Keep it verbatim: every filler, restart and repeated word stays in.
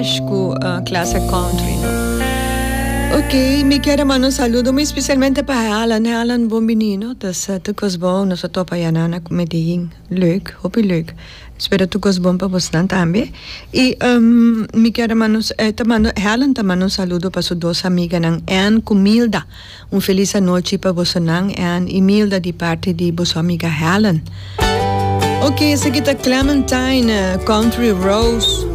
com uh, classe country, no? Ok, mi quero mandar um saludo muito especialmente para Helen. Helen, bom menino. Dus uh, tu kos bom, nós topa Janana com Medellín. Leuk, hoop je leuk. Espero tu kos bom para você também. E um, mi quero mandar, eh, mando, Helen te manda um saludo para suas duas amigas, Anne e Milda. Um feliz noite para você, Anne e Milda, de parte de sua amiga Helen. Ok, essa aqui é Clementine, uh, Country Rose.